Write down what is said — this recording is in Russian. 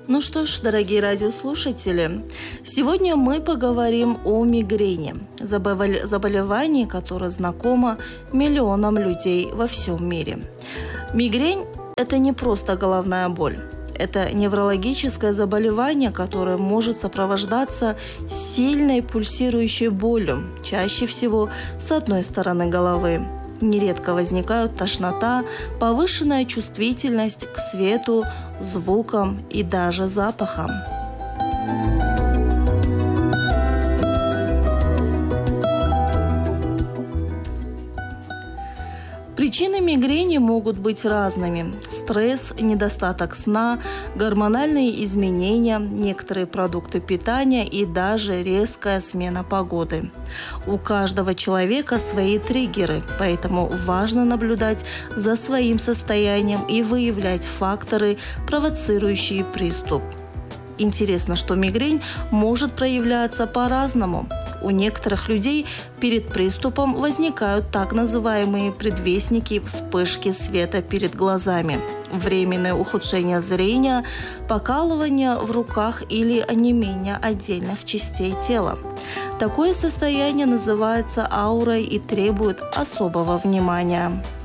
Ну что ж, дорогие радиослушатели, сегодня мы поговорим о мигрени, заболевании, которое знакомо миллионам людей во всем мире. Мигрень – это не просто головная боль. Это неврологическое заболевание, которое может сопровождаться сильной пульсирующей болью, чаще всего с одной стороны головы. Нередко возникают тошнота, повышенная чувствительность к свету, звукам и даже запахам. Причины мигрени могут быть разными. Стресс, недостаток сна, гормональные изменения, некоторые продукты питания и даже резкая смена погоды. У каждого человека свои триггеры, поэтому важно наблюдать за своим состоянием и выявлять факторы, провоцирующие приступ. Интересно, что мигрень может проявляться по-разному. У некоторых людей перед приступом возникают так называемые предвестники вспышки света перед глазами, временное ухудшение зрения, покалывание в руках или онемение отдельных частей тела. Такое состояние называется аурой и требует особого внимания.